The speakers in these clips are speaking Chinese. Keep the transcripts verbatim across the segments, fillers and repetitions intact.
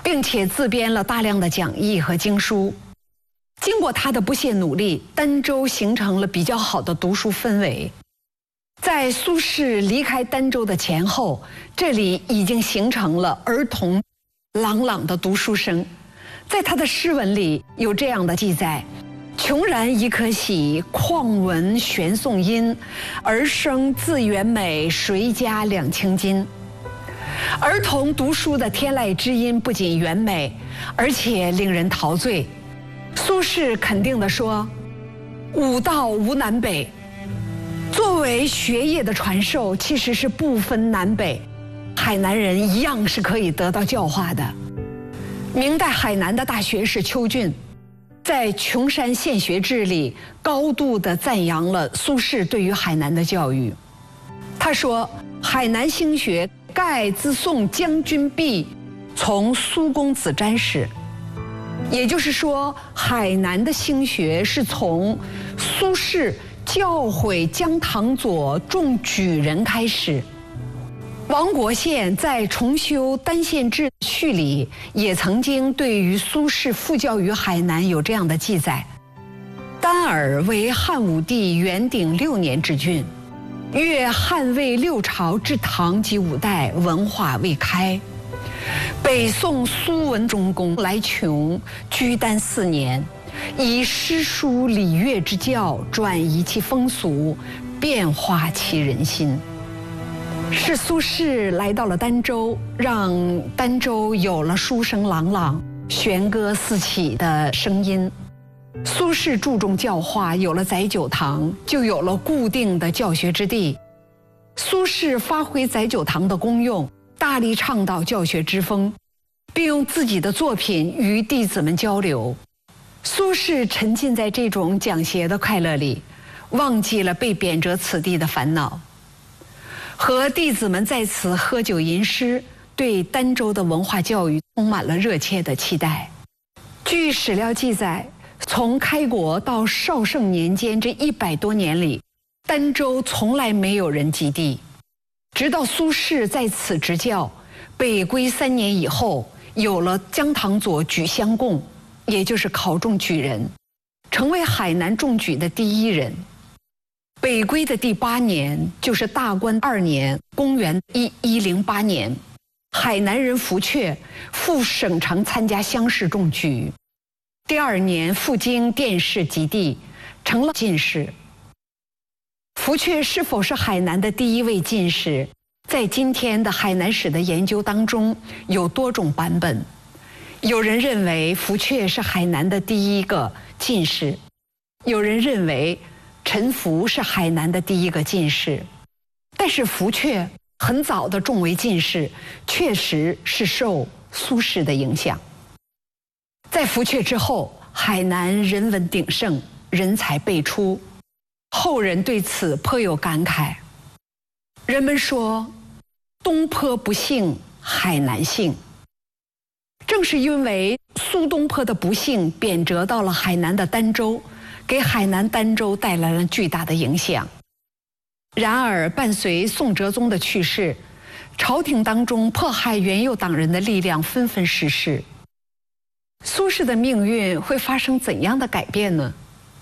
并且自编了大量的讲义和经书。经过他的不懈努力，儋州形成了比较好的读书氛围。在苏轼离开儋州的前后，这里已经形成了儿童朗朗的读书声。在他的诗文里有这样的记载：穷然已可喜，况闻玄颂音。儿生自园美，谁家两千金。儿童读书的天籁之音不仅圆美，而且令人陶醉。苏轼肯定地说：武道无南北。作为学业的传授，其实是不分南北，海南人一样是可以得到教化的。明代海南的大学士邱俊在《穷山献学志》里高度地赞扬了苏轼对于海南的教育。他说：海南兴学，盖自宋将军弼从苏公子瞻始。也就是说，海南的兴学是从苏轼教诲姜唐佐重举人开始。王国宪在《重修丹县志》序里也曾经对于苏轼复教于海南有这样的记载：丹耳为汉武帝元鼎六年之郡，越汉魏六朝至唐及五代，文化未开。北宋苏文忠公来琼居丹四年，以诗书礼乐之教转移其风俗，变化其人心。是苏轼来到了儋州，让儋州有了书声朗朗、弦歌四起的声音。苏轼注重教化，有了载酒堂，就有了固定的教学之地。苏轼发挥载酒堂的功用，大力倡导教学之风，并用自己的作品与弟子们交流。苏轼沉浸在这种讲学的快乐里，忘记了被贬谪此地的烦恼，和弟子们在此喝酒吟诗，对儋州的文化教育充满了热切的期待。据史料记载，从开国到绍圣年间这一百多年里，儋州从来没有人及第。直到苏轼在此执教，北归三年以后，有了姜唐佐举乡贡，也就是考中举人，成为海南中举的第一人。北归的第八年，就是大观二年，公元一一零八年，海南人福阙赴省城参加乡试中举。第二年赴京殿试及第，成了进士。福阙是否是海南的第一位进士，在今天的海南史的研究当中有多种版本。有人认为福阙是海南的第一个进士，有人认为陈福是海南的第一个进士。但是福阙很早的中为进士，确实是受苏轼的影响。在福阙之后，海南人文鼎盛，人才辈出，后人对此颇有感慨。人们说东坡不幸，海南幸。正是因为苏东坡的不幸贬谪到了海南的儋州，给海南儋州带来了巨大的影响。然而伴随宋哲宗的去世，朝廷当中迫害元佑党人的力量纷纷逝世。苏轼的命运会发生怎样的改变呢？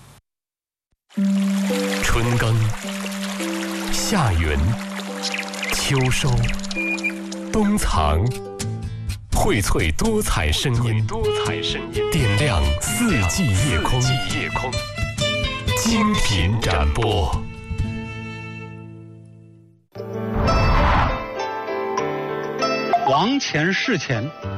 春耕、夏耘、秋收、冬藏，荟萃多彩声音，多彩声音，点亮四季夜空，夜空，精品展播。 王前事前。